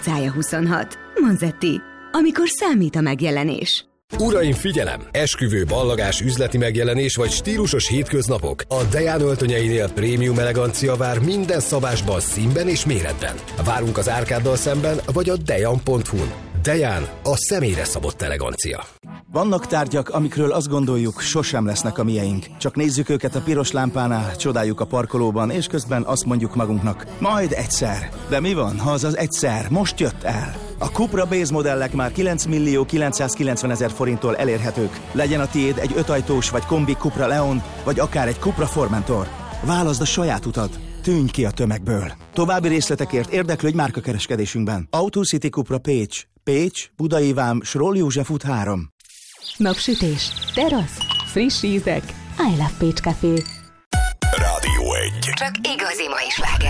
utcája 26. Monzetti. Amikor számít a megjelenés. Uraim, figyelem! Esküvő, ballagás, üzleti megjelenés vagy stílusos hétköznapok. A Deján öltönyeinél prémium elegancia vár minden szabásban, színben és méretben. Várunk az Árkáddal szemben, vagy a dejan.hu-n. Deján, a személyre szabott elegancia. Vannak tárgyak, amikről azt gondoljuk, sosem lesznek a mieink. Csak nézzük őket a piros lámpánál, csodáljuk a parkolóban, és közben azt mondjuk magunknak, majd egyszer. De mi van, ha az az egyszer most jött el? A Cupra Base modellek már 9.990.000 forinttól elérhetők. Legyen a tiéd egy 5 ajtós vagy kombi Cupra Leon, vagy akár egy Cupra Formentor. Válaszd a saját utat. Tűnj ki a tömegből. További részletekért érdeklődj márkakereskedésünkben. Autocity Cupra Pécs. Pécs, Budai Vám, Sroll József út 3. Napsütés, terasz, friss ízek, I Love Pécs Café. Rádió 1. Csak igazi mai sláger.